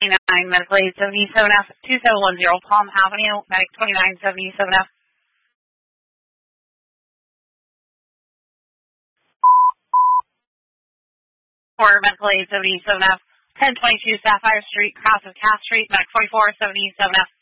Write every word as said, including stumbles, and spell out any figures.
nine, medical aid seventy-seven F, two seven one zero Palm Avenue, medic twenty-nine seventy-seven F. For medical aid seventy-seven F, ten twenty-two Sapphire Street, cross of Cass Street, medic forty-four seventy-seven F.